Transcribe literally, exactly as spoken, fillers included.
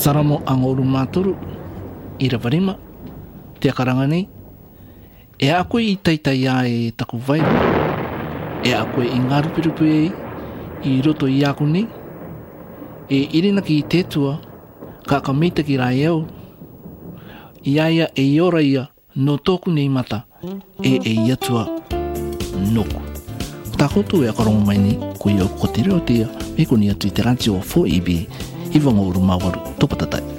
Saramo ang uru māturu i rawarima te akaranga nei. E a koe i taitai a e taku vai. E a koe i ngā rupirupi e i roto i aku nei. E irina ki i tētua ka ka meita ki rai au. I aia e ora ia no tōku nei mata e e iatua noku. Tā koutou e akarongo mai ni ko i au ko te reo tia me ko ni atu i te ranti o four E B i wanga uru mawaru topatatai.